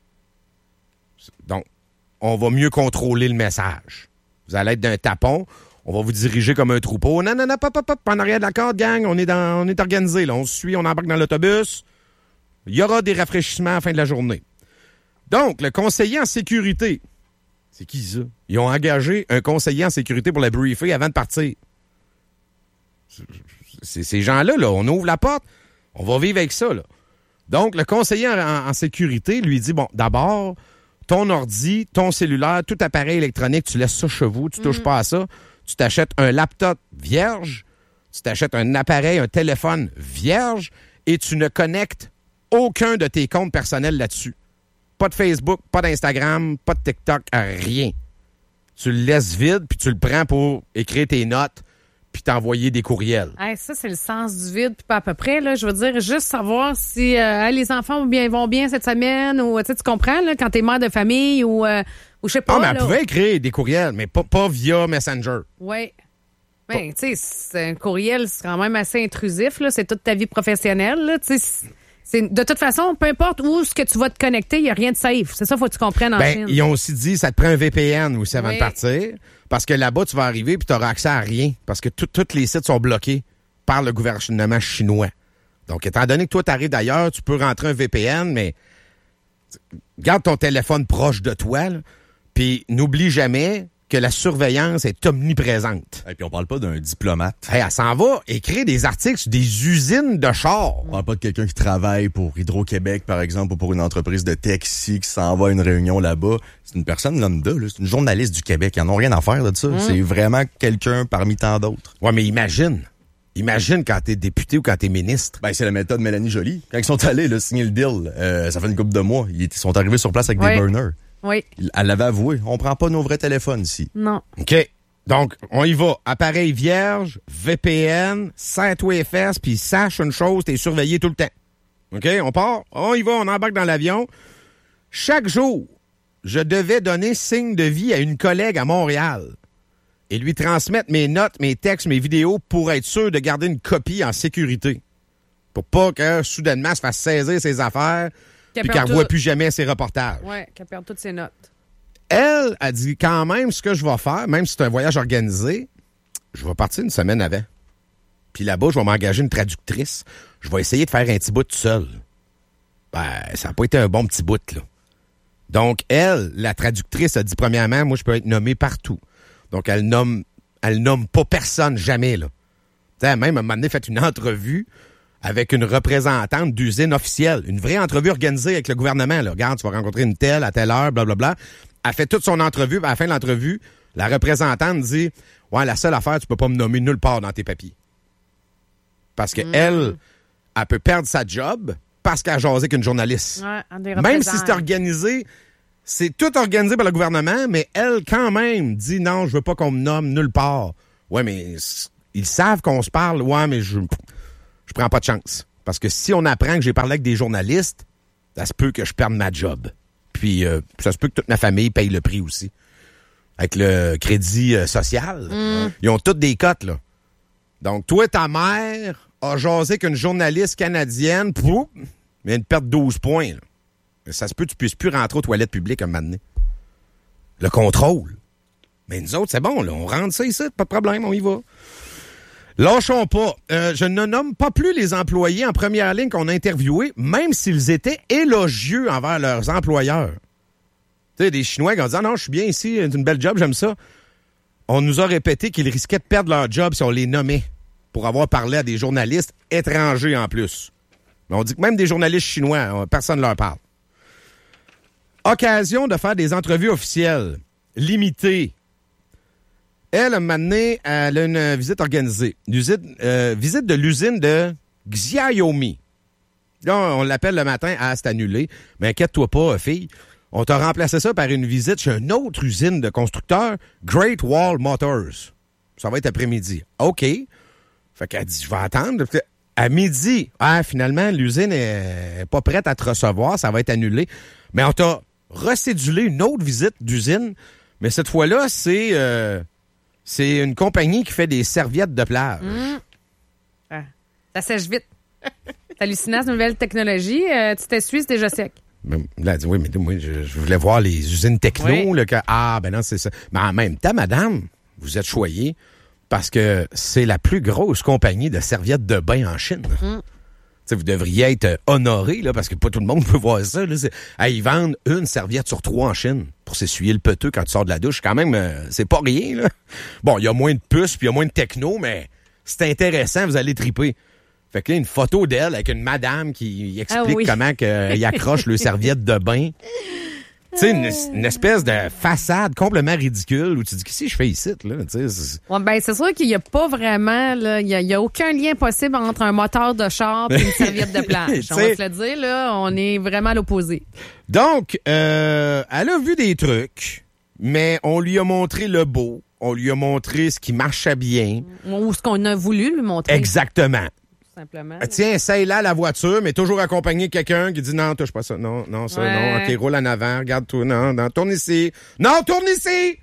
Donc, on va mieux contrôler le message. Vous allez être d'un tapon. On va vous diriger comme un troupeau. Non, pop, en arrière de la corde, gang. On est organisé, là. On se suit, on embarque dans l'autobus. Il y aura des rafraîchissements à la fin de la journée. Donc, le conseiller en sécurité. C'est qui, ça? Ils ont engagé un conseiller en sécurité pour la briefer avant de partir. C'est ces gens-là, là, on ouvre la porte, on va vivre avec ça, là. Donc, le conseiller en sécurité lui dit, bon, d'abord, ton ordi, ton cellulaire, tout appareil électronique, tu laisses ça chez vous, tu touches pas à ça. Tu t'achètes un laptop vierge, tu t'achètes un appareil, un téléphone vierge, et tu ne connectes aucun de tes comptes personnels là-dessus. Pas de Facebook, pas d'Instagram, pas de TikTok, rien. Tu le laisses vide, puis tu le prends pour écrire tes notes, puis t'envoyer des courriels. Hey, ça, c'est le sens du vide, puis pas à peu près. Là, je veux dire, juste savoir si les enfants vont bien cette semaine, ou tu comprends, là, quand t'es mère de famille, ou je sais pas. Ah, mais elle là, pouvait écrire des courriels, mais pas via Messenger. Oui. Ben, tu sais, un courriel, c'est quand même assez intrusif, là. C'est toute ta vie professionnelle, là. Tu sais, de toute façon, peu importe où ce que tu vas te connecter, il n'y a rien de safe. C'est ça, faut que tu comprennes en Chine. Ils ont aussi dit, ça te prend un VPN aussi avant de partir. Parce que là-bas, tu vas arriver puis tu n'auras accès à rien. Parce que tous les sites sont bloqués par le gouvernement chinois. Donc, étant donné que toi, tu arrives d'ailleurs, tu peux rentrer un VPN, mais garde ton téléphone proche de toi. Puis n'oublie jamais que la surveillance est omniprésente. Et puis on parle pas d'un diplomate. Hey, elle s'en va écrire des articles sur des usines de chars. On parle pas de quelqu'un qui travaille pour Hydro-Québec, par exemple, ou pour une entreprise de tech ici, qui s'en va à une réunion là-bas. C'est une personne lambda, là. C'est une journaliste du Québec. Ils n'en ont rien à faire de ça. C'est vraiment quelqu'un parmi tant d'autres. Ouais, mais imagine quand t'es député ou quand t'es ministre. Ben, c'est la méthode Mélanie Joly. Quand ils sont allés là, signer le deal, ça fait une couple de mois, ils sont arrivés sur place avec des burners. Oui. Elle l'avait avoué. On prend pas nos vrais téléphones ici. Non. OK. Donc, on y va. Appareil vierge, VPN, Saint-Ouest, puis sache une chose, t'es surveillé tout le temps. OK? On part. On y va, on embarque dans l'avion. Chaque jour, je devais donner signe de vie à une collègue à Montréal et lui transmettre mes notes, mes textes, mes vidéos pour être sûr de garder une copie en sécurité. Pour pas que, soudainement, elle se fasse saisir ses affaires puis qu'elle ne voit plus jamais ses reportages. Oui, qu'elle perd toutes ses notes. Elle a dit quand même ce que je vais faire, même si c'est un voyage organisé, je vais partir une semaine avant. Puis là-bas, je vais m'engager une traductrice. Je vais essayer de faire un petit bout tout seul. Ben, ça n'a pas été un bon petit bout, là. Donc, elle, la traductrice, a dit premièrement, moi, je peux être nommé partout. Donc, elle nomme pas personne, jamais, là. Tu sais, même, à un moment donné, fait une entrevue avec une représentante d'usine officielle. Une vraie entrevue organisée avec le gouvernement, là. Regarde, tu vas rencontrer une telle, à telle heure, blablabla. Elle fait toute son entrevue, puis à la fin de l'entrevue, la représentante dit « Ouais, la seule affaire, tu peux pas me nommer nulle part dans tes papiers. » Parce que elle peut perdre sa job parce qu'elle a jasé qu'une journaliste. Ouais, même si c'est organisé c'est tout organisé par le gouvernement, mais elle, quand même, dit non, je veux pas qu'on me nomme nulle part. Ouais, mais ils savent qu'on se parle. Ouais, mais je prends pas de chance. Parce que si on apprend que j'ai parlé avec des journalistes, ça se peut que je perde ma job. Puis, ça se peut que toute ma famille paye le prix aussi. Avec le crédit social. Ils ont toutes des cotes, là. Donc, toi, ta mère a jasé qu'une journaliste canadienne, pouf, vient de perdre 12 points, là. Mais ça se peut que tu puisses plus rentrer aux toilettes publiques un moment donné. Le contrôle. Mais nous autres, c'est bon, là. On rentre ça ici, pas de problème, on y va. Lâchons pas. Je ne nomme pas plus les employés en première ligne qu'on a interviewés, même s'ils étaient élogieux envers leurs employeurs. Tu sais, des Chinois qui ont dit « Ah non, je suis bien ici, c'est une belle job, j'aime ça. » On nous a répété qu'ils risquaient de perdre leur job si on les nommait pour avoir parlé à des journalistes étrangers en plus. Mais on dit que même des journalistes chinois, personne ne leur parle. Occasion de faire des entrevues officielles, limitées. Elle, un moment donné, elle a une visite organisée. Visite de l'usine de Xiaomi. Là, on l'appelle le matin, c'est annulé. Mais inquiète-toi pas, fille. On t'a remplacé ça par une visite chez une autre usine de constructeurs, Great Wall Motors. Ça va être après-midi. OK. Fait qu'elle dit, je vais attendre. À midi, finalement, l'usine est pas prête à te recevoir. Ça va être annulé. Mais on t'a recédulé une autre visite d'usine. Mais cette fois-là, c'est une compagnie qui fait des serviettes de plage. Ça sèche vite. C'est hallucinant, cette nouvelle technologie. Tu t'essuies, c'est déjà sec. Là, elle dit, oui, mais moi, je voulais voir les usines techno. Oui. Là, ben non, c'est ça. Mais en même temps, madame, vous êtes choyée parce que c'est la plus grosse compagnie de serviettes de bain en Chine. T'sais, vous devriez être honoré, là, parce que pas tout le monde peut voir ça. Là. Ils vendent une serviette sur 3 en Chine pour s'essuyer le peteux quand tu sors de la douche. Quand même, c'est pas rien. Là. Bon, il y a moins de puces puis il y a moins de techno, mais c'est intéressant, vous allez triper. Fait que là, une photo d'elle avec une madame qui explique comment il accroche le serviette de bain. Tu sais, une espèce de façade complètement ridicule où tu dis, qu'est-ce que je fais ici, là? C'est sûr qu'il n'y a pas vraiment, là, il y a aucun lien possible entre un moteur de char et une serviette de plage. On va se le dire, là, on est vraiment à l'opposé. Donc, elle a vu des trucs, mais on lui a montré le beau. On lui a montré ce qui marchait bien. Ou ce qu'on a voulu lui montrer. Exactement. Simplement. Tiens, essaye-la la voiture, mais toujours accompagné de quelqu'un qui dit non, touche pas ça. Non, ça, non. OK, roule en avant, regarde-toi. Non, tourne ici. Non, tourne ici!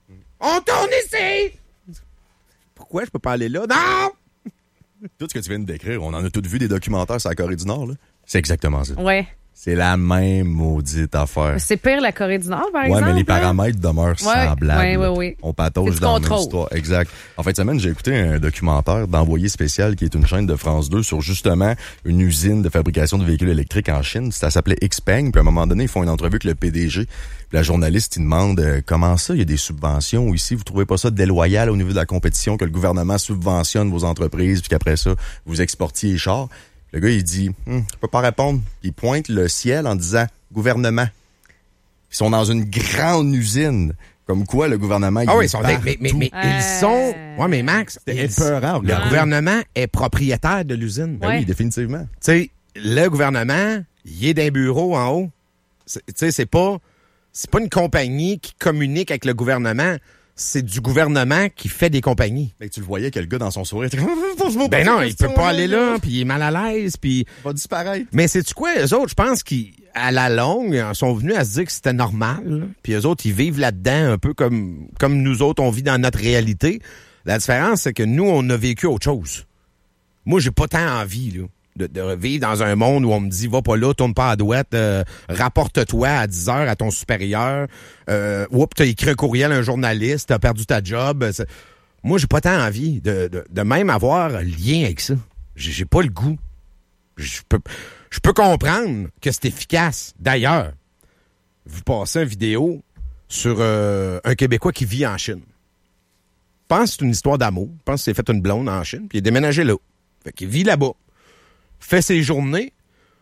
On tourne ici! Pourquoi je peux pas aller là? Non! Tout ce que tu viens de décrire, on en a tous vu des documentaires sur la Corée du Nord, là. C'est exactement ça. Ouais. C'est la même maudite affaire. C'est pire la Corée du Nord, par exemple. Ouais, mais les paramètres demeurent semblables. Oui. On patauge dans l'histoire. Exact. En fin de semaine, j'ai écouté un documentaire d'Envoyé spécial qui est une chaîne de France 2 sur justement une usine de fabrication de véhicules électriques en Chine. Ça s'appelait Xpeng. Puis à un moment donné, ils font une entrevue avec le PDG. Puis la journaliste, il demande comment ça, il y a des subventions ici. Vous trouvez pas ça déloyal au niveau de la compétition que le gouvernement subventionne vos entreprises puis qu'après ça, vous exportiez les chars? Le gars, il dit, je peux pas répondre. Il pointe le ciel en disant, gouvernement. Ils sont dans une grande usine. Comme quoi, le gouvernement, ils sont mais ils sont... Ouais, mais Max, le gouvernement est propriétaire de l'usine. Ben oui, définitivement. Tu sais, le gouvernement, il est d'un bureau en haut. Tu sais, c'est pas une compagnie qui communique avec le gouvernement. C'est du gouvernement qui fait des compagnies. Ben, tu le voyais que le gars dans son sourire... Ben non, il peut pas aller là, puis il est mal à l'aise, puis... Il va disparaître. Mais sais-tu quoi, eux autres, je pense qu'à la longue, ils sont venus à se dire que c'était normal, puis eux autres, ils vivent là-dedans un peu comme nous autres, on vit dans notre réalité. La différence, c'est que nous, on a vécu autre chose. Moi, j'ai pas tant envie, là, de vivre dans un monde où on me dit, va pas là, tourne pas à droite, rapporte-toi à 10 heures à ton supérieur, t'as écrit un courriel à un journaliste, t'as perdu ta job. Moi, j'ai pas tant envie de même avoir un lien avec ça. J'ai pas le goût. Je peux comprendre que c'est efficace. D'ailleurs, vous passez une vidéo sur un Québécois qui vit en Chine. Je pense que c'est une histoire d'amour. Je pense qu'il s'est fait une blonde en Chine, puis il est déménagé là. Fait qu'il vit là-bas. Fait ses journées.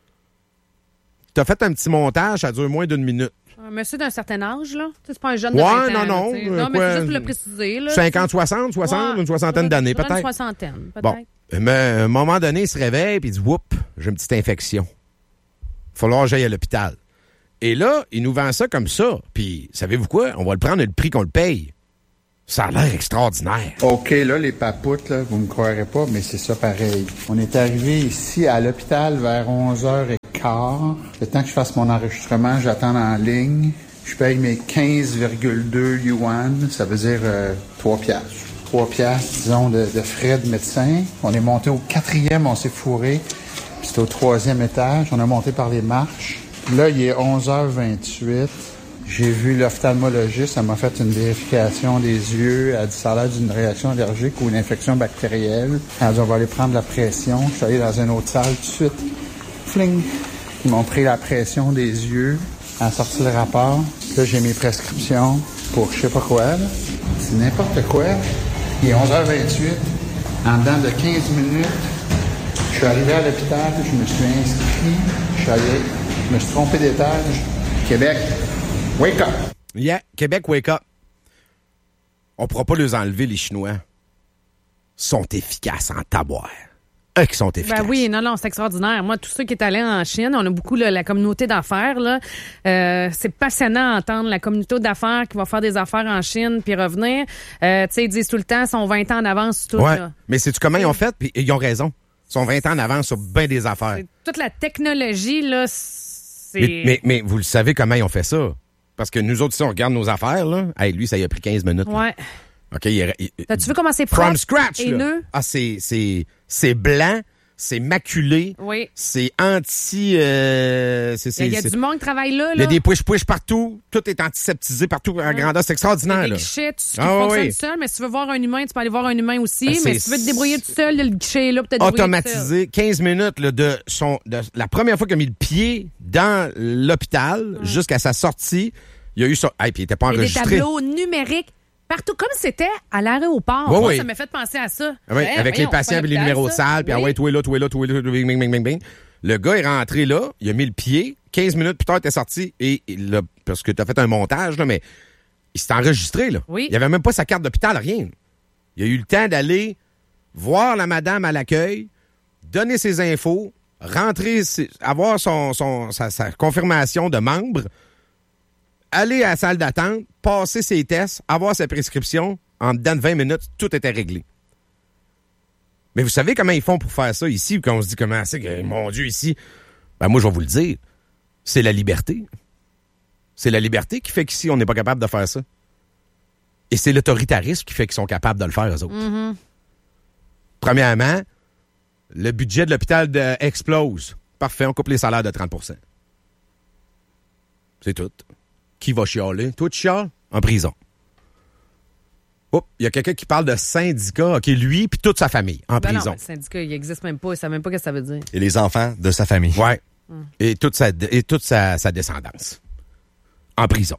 T'as fait un petit montage, ça dure moins d'1 minute. Un monsieur d'un certain âge, là? C'est pas un jeune de 20 ans. Non, mais c'est juste pour le préciser. Là, 50, 60, une soixantaine d'années, peut-être. Une soixantaine, peut-être. Bon. Mais à un moment donné, il se réveille et il dit, oups, j'ai une petite infection. Il va falloir que j'aille à l'hôpital. Et là, il nous vend ça comme ça. Puis, savez-vous quoi? On va le prendre le prix qu'on le paye. Ça a l'air extraordinaire. OK, là, les papoutes, là, vous me croirez pas, mais c'est ça pareil. On est arrivé ici à l'hôpital vers 11h15. Le temps que je fasse mon enregistrement, j'attends en ligne. Je paye mes 15,2 yuan. Ça veut dire 3 piastres. 3 piastres, disons, de frais de médecin. On est monté au 4e, on s'est fourré. Puis c'était au 3e étage. On a monté par les marches. Là, il est 11h28. J'ai vu l'ophtalmologiste, elle m'a fait une vérification des yeux. Elle a dit ça a l'air d'une réaction allergique ou une infection bactérielle. Elle a dit on va aller prendre la pression. Je suis allé dans une autre salle tout de suite. Fling! Ils m'ont pris la pression des yeux. Elle a sorti le rapport. Là, j'ai mes prescriptions pour je sais pas quoi. Là. C'est n'importe quoi. Il est 11h28. En dedans de 15 minutes, je suis arrivé à l'hôpital. Je me suis inscrit. Je me suis trompé d'étage. Québec. Wake up! Yeah, Québec, wake up. On pourra pas les enlever, les Chinois. Sont efficaces en taboire. Eux qui sont efficaces. Ben oui, non, c'est extraordinaire. Moi, tous ceux qui est allés en Chine, on a beaucoup la communauté d'affaires. Là. C'est passionnant d'entendre la communauté d'affaires qui va faire des affaires en Chine puis revenir. Tu sais, ils disent tout le temps, ils sont 20 ans en avance sur tout. Ouais. Là. Mais sais-tu comment ils ont fait? Puis ils ont raison. Ils sont 20 ans en avance sur bien des affaires. Toute la technologie, là, c'est... Mais vous le savez comment ils ont fait ça? Parce que nous autres, ici, on regarde nos affaires, là. Hey, lui, ça y a pris 15 minutes. Ouais. Là. OK, T'as-tu vu comment c'est propre? From scratch, et là. nœud? Ah, c'est blanc, c'est maculé. Oui. C'est anti... Il y a du monde qui travaille là. Il y a des push-push partout. Tout est antiseptisé partout en grandeur. C'est extraordinaire, Il y a des là. guichets, tu fonctionnes seul, mais si tu veux voir un humain, tu peux aller voir un humain aussi. Mais si tu veux te débrouiller tout seul, le guichet est là pour te débrouiller automatisé, 15 minutes là, de la première fois qu'il a mis le pied dans l'hôpital jusqu'à sa sortie. Il y a eu ça. Hey, puis il n'était pas enregistré. Des tableaux numériques partout, comme c'était à l'aéroport. Oui, Moi, oui. ça m'a fait penser à ça. Oui, avec les patients et les numéros de salle, puis ouais, tout est là, bing, bing, bing, bing, bing. Le gars est rentré là, il a mis le pied, 15 minutes plus tard, il était sorti, et là, parce que tu as fait un montage, là, mais il s'est enregistré, là. Oui. Il avait même pas sa carte d'hôpital, rien. Il a eu le temps d'aller voir la madame à l'accueil, donner ses infos, rentrer, avoir sa confirmation de membre, aller à la salle d'attente, passer ses tests, avoir sa prescription, en dedans de 20 minutes, tout était réglé. Mais vous savez comment ils font pour faire ça ici, quand on se dit comment c'est que, mon Dieu, ici, ben moi, je vais vous le dire, c'est la liberté. C'est la liberté qui fait qu'ici, on n'est pas capable de faire ça. Et c'est l'autoritarisme qui fait qu'ils sont capables de le faire, eux autres. Mm-hmm. Premièrement, le budget de l'hôpital explose. Parfait, on coupe les salaires de 30%. C'est tout. Qui va chialer? Toi, tu chiales? En prison. Oups, il y a quelqu'un qui parle de syndicat. OK, lui puis toute sa famille, en prison. Non, le syndicat, il n'existe même pas. Il ne sait même pas ce que ça veut dire. Et les enfants de sa famille. Ouais. Et toute sa descendance. En prison.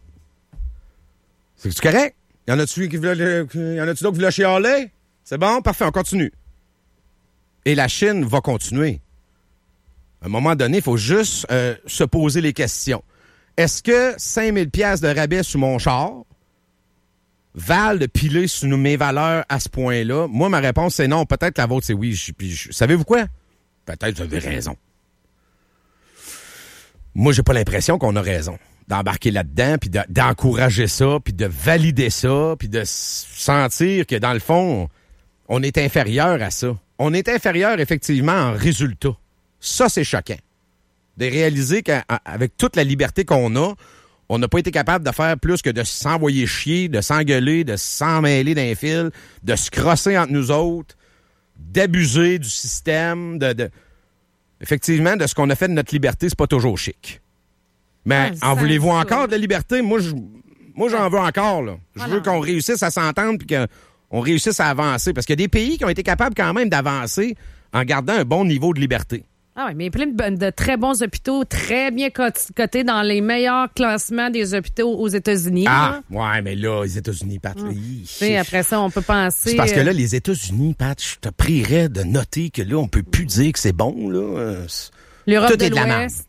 C'est correct? Y en a-tu d'autres qui veulent chialer? C'est bon? Parfait, on continue. Et la Chine va continuer. À un moment donné, il faut juste se poser les questions. Est-ce que 5000 pièces de rabais sur mon char valent de piler sur mes valeurs à ce point-là? Moi, ma réponse, c'est non. Peut-être que la vôtre, c'est oui. Savez-vous quoi? Peut-être que vous avez raison. Moi, j'ai pas l'impression qu'on a raison d'embarquer là-dedans, puis d'encourager ça, puis de valider ça, puis de sentir que, dans le fond, on est inférieur à ça. On est inférieur, effectivement, en résultat. Ça, c'est choquant. De réaliser qu'avec toute la liberté qu'on a, on n'a pas été capable de faire plus que de s'envoyer chier, de s'engueuler, de s'en mêler d'un fil, de se crosser entre nous autres, d'abuser du système, effectivement, de ce qu'on a fait de notre liberté, c'est pas toujours chic. Mais en voulez-vous encore de la liberté? Moi, j'en veux encore, là. Je veux qu'on réussisse à s'entendre puis qu'on réussisse à avancer. Parce qu'il y a des pays qui ont été capables quand même d'avancer en gardant un bon niveau de liberté. Ah oui, mais il y a plein de très bons hôpitaux, très bien cotés dans les meilleurs classements des hôpitaux aux États-Unis. Ah, ouais, mais là, les États-unis, Pat, après ça, on peut penser... C'est parce que là, les États-Unis, Pat, je te prierais de noter que là, on peut plus dire que c'est bon, là. L'Europe tout de est de la l'Ouest,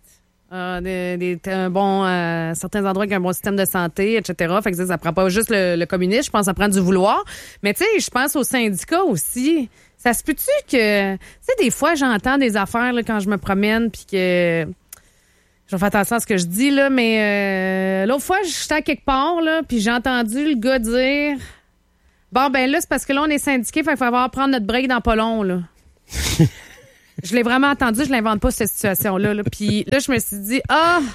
certains endroits qui ont un bon système de santé, etc. Fait que ça prend pas juste le communisme, je pense que ça prend du vouloir. Mais tu sais, je pense aux syndicats aussi. Ça se peut-tu que... Tu sais, des fois, j'entends des affaires là, quand je me promène, puis que... Je vais faire attention à ce que je dis, là, mais l'autre fois, j'étais à quelque part, là, puis j'ai entendu le gars dire bon, ben là, c'est parce que là, on est syndiqué, fait qu'il va falloir prendre notre break dans pas long, là. Je l'ai vraiment entendu, je l'invente pas, cette situation-là. Là. Puis là, je me suis dit,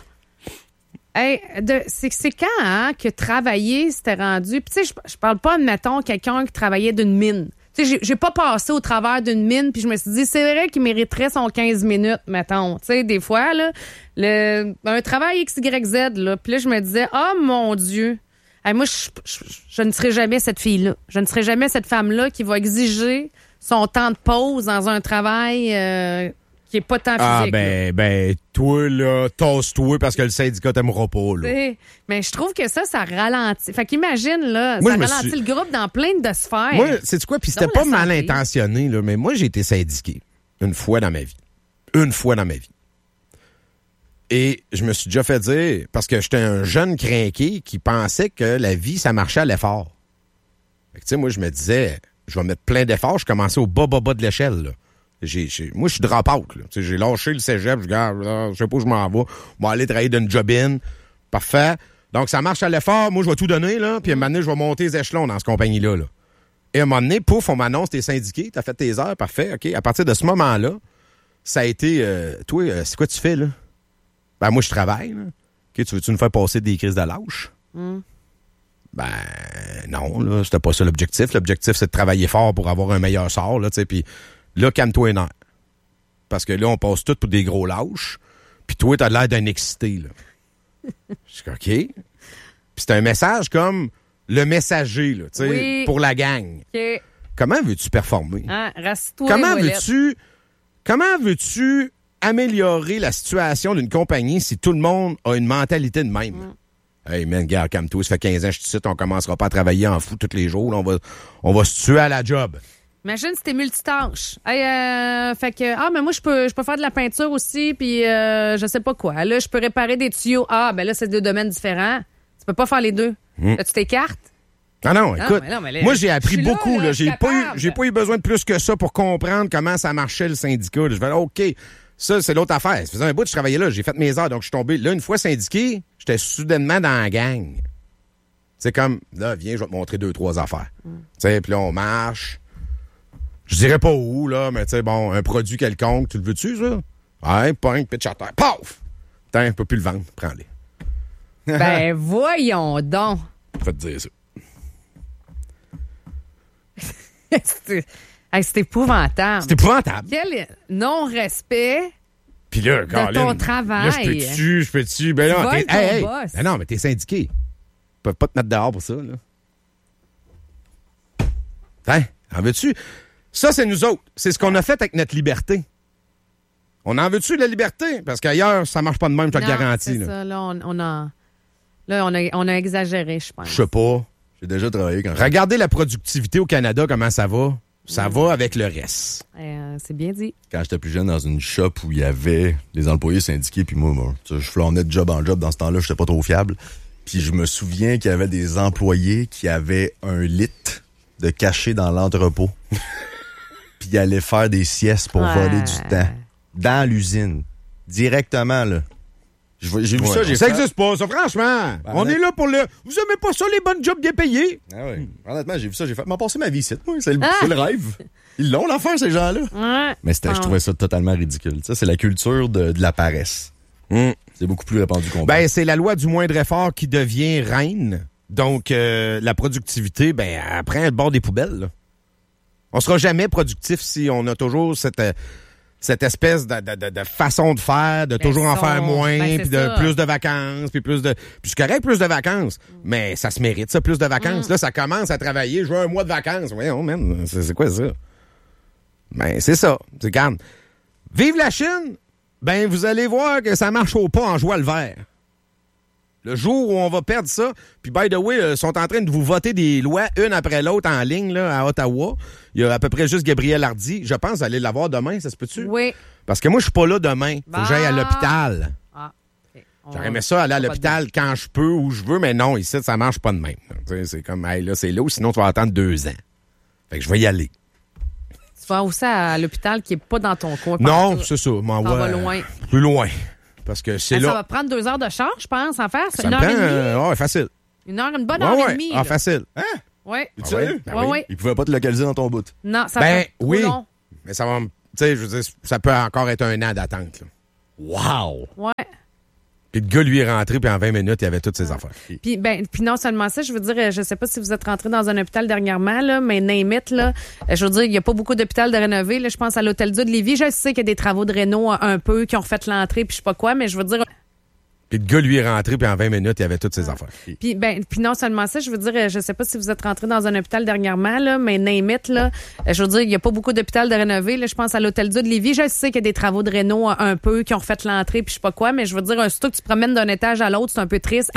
c'est quand hein, que travailler c'était rendu. Puis tu sais, je parle pas, admettons, quelqu'un qui travaillait d'une mine. Tu sais, j'ai pas passé au travers d'une mine, puis je me suis dit, c'est vrai qu'il mériterait son 15 minutes, mettons. Tu sais, des fois, là, un travail XYZ, là. Puis là, je me disais, oh mon Dieu. Hey, moi, je ne serai jamais cette fille-là. Je ne serai jamais cette femme-là qui va exiger son temps de pause dans un travail qui est pas tant physique. Ben, toi, là, tasse-toi parce que le syndicat t'aimera pas, là. Mais je trouve que ça ralentit. Fait qu'imagine, là, moi, ça ralentit le groupe dans plein de sphères. Moi, sais-tu quoi? Puis c'était pas mal intentionné, là, mais moi, j'ai été syndiqué une fois dans ma vie. Une fois dans ma vie. Et je me suis déjà fait dire, parce que j'étais un jeune crinqué qui pensait que la vie, ça marchait à l'effort. Fait que, tu sais, moi, je me disais, je vais mettre plein d'efforts. Je commençais au bas de l'échelle, là. Moi, je suis drop-out, là. Tu sais, j'ai lâché le cégep, je sais pas où je m'en vais. Je vais aller travailler d'une job-in. Parfait. Donc, ça marche à l'effort. Moi, je vais tout donner, là. Puis, à un moment donné, je vais monter les échelons dans cette compagnie-là, là. Et à un moment donné, pouf, on m'annonce, t'es syndiqué, t'as fait tes heures, parfait, OK. À partir de ce moment-là, ça a été, toi, c'est quoi tu fais, là? Ben, moi, je travaille, là. OK, tu veux-tu nous faire passer des crises de lâche? Ben, non, là, c'était pas ça l'objectif. L'objectif, c'est de travailler fort pour avoir un meilleur sort, là, tu sais. Puis là, calme-toi les nerfs. Parce que là, on passe tout pour des gros lâches. Puis toi, t'as l'air d'un excité, là. Je dis, OK. Puis c'est un message comme le messager, là, tu sais, pour la gang. Okay. Comment veux-tu performer? Ah, rasse-toi, Comment veux-tu améliorer la situation d'une compagnie si tout le monde a une mentalité de même? Hey, man, gars, calme-toi, ça fait 15 ans que je te cite, on commencera pas à travailler en fou tous les jours. Là, on va se tuer à la job. Imagine si t'es multitâche. Fait que, mais moi, je peux faire de la peinture aussi, puis je sais pas quoi. Là, je peux réparer des tuyaux. Ah, ben là, c'est deux domaines différents. Tu peux pas faire les deux. Là, tu t'écartes. Ah non, écoute, moi, j'ai appris beaucoup. Là. J'ai pas eu besoin de plus que ça pour comprendre comment ça marchait le syndicat. Je vais dire, OK, ça, c'est l'autre affaire. Ça faisait un bout que je travaillais là. J'ai fait mes heures, donc je suis tombé. Là, une fois syndiqué, j'étais soudainement dans la gang. C'est comme, là, viens, je vais te montrer 2-3 affaires. Tu sais, puis là, on marche. Je dirais pas où, là, mais tu sais, bon, un produit quelconque, tu le veux-tu, ça? Ouais, punk, pitch à terre. Paf! Putain, je peux plus le vendre. Prends-les. Ben, voyons donc. Faut te dire ça. C'est épouvantable. C'est épouvantable. Quel non-respect puis là, de ton travail. Là, je peux-tu. Ben non, t'es boss. Ben non, mais t'es syndiqué. Ils peuvent pas te mettre dehors pour ça, là. Hein? En veux-tu? Ça, c'est nous autres. C'est ce qu'on a fait avec notre liberté. On en veut-tu de la liberté? Parce qu'ailleurs, ça marche pas de même, je te le garantis. C'est ça. Là, on a exagéré, je pense. Je sais pas. J'ai déjà travaillé quand Regardez la productivité au Canada, comment ça va. Ça va avec le reste. C'est bien dit. Quand j'étais plus jeune, dans une shop où il y avait les employés syndiqués, puis moi, je flânais de job en job. Dans ce temps-là, j'étais pas trop fiable. Puis je me souviens qu'il y avait des employés qui avaient un lit de caché dans l'entrepôt. Puis ils allaient faire des siestes pour voler du temps. Dans l'usine. Directement, là. J'ai vu ça, ça existe pas, ça, franchement. On est là pour le... Vous aimez pas ça, les bonnes jobs bien payés? Ah oui. Honnêtement, j'ai vu ça, j'ai fait... m'en passé ma vie ici, moi. C'est le rêve. Ils l'ont, l'affaire, ces gens-là. Ouais. Mais je trouvais ça totalement ridicule. Ça, c'est la culture de la paresse. C'est beaucoup plus répandu qu'on pense. Ben, c'est la loi du moindre effort qui devient reine. Donc, la productivité, ben, elle prend le bord des poubelles, là. On sera jamais productif si on a toujours cette espèce de façon de faire, de toujours en faire moins, puis de plus de vacances, puis plus de... Puis c'est correct, plus de vacances, mais ça se mérite, ça, plus de vacances. Là, ça commence à travailler, je veux un mois de vacances. Voyons, man, c'est quoi ça? Ben, c'est ça. C'est calme. Vive la Chine! Ben, vous allez voir que ça marche au pas en joie le vert. Le jour où on va perdre ça, puis by the way, ils sont en train de vous voter des lois une après l'autre en ligne là, à Ottawa. Il y a à peu près juste Gabriel Hardy. Je pense aller l'avoir demain, ça se peut-tu? Oui. Parce que moi, je suis pas là demain. Faut que j'aille à l'hôpital. Ah, okay. J'aurais aimé ça aller à l'hôpital quand je peux, où je veux, mais non, ici, ça marche pas de même. C'est comme, hey, là, c'est là, ou sinon tu vas attendre 2 ans. Fait que je vais y aller. Tu vas aussi à l'hôpital qui est pas dans ton coin. Non, c'est ça. Ça va loin. Plus loin. parce que c'est Ça là. va prendre 2 heures de charge, je pense, en faire. C'est Ça une me heure prend, et demie. ouais, facile. Une bonne heure et demie. Ah, là. facile. Ouais. Es-tu sérieux? Ben Ouais, oui. ouais. Il pouvait pas te localiser dans ton bout. Non, ça Ben, va trop oui. long. Mais ça va, tu sais, je veux dire, ça peut encore être un an d'attente, là. Wow! Ouais. Puis le gars, lui, est rentré, puis en 20 minutes, il avait toutes ses affaires. Puis non seulement ça, je veux dire, je sais pas si vous êtes rentré dans un hôpital dernièrement, là, mais name it, là, je veux dire, il y a pas beaucoup d'hôpitaux de rénover. Là, je pense à l'Hôtel Dieu de Lévis. Je sais qu'il y a des travaux de réno un peu qui ont refait l'entrée, puis je sais pas quoi, mais je veux dire. Puis le gars, lui, est rentré, puis en 20 minutes, il avait toutes ses affaires. Puis non seulement ça, je veux dire, je sais pas si vous êtes rentré dans un hôpital dernièrement, là, mais name it, là, je veux dire, il y a pas beaucoup d'hôpitaux de rénover. Là, je pense à l'Hôtel Dieu de Lévis. Je sais qu'il y a des travaux de réno un peu qui ont refait l'entrée, puis je sais pas quoi, mais je veux dire, surtout que tu te promènes d'un étage à l'autre, c'est un peu triste.